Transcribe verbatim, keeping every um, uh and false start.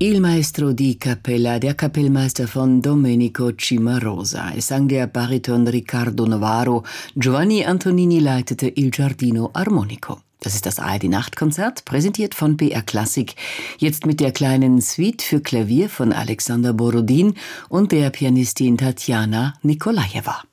Il Maestro di Cappella, der Kapellmeister von Domenico Cimarosa. Es sang der Bariton Riccardo Novaro. Giovanni Antonini leitete Il Giardino Armonico. Das ist das A R D-Nachtkonzert, präsentiert von B R Klassik. Jetzt mit der kleinen Suite für Klavier von Alexander Borodin und der Pianistin Tatjana Nikolajewa.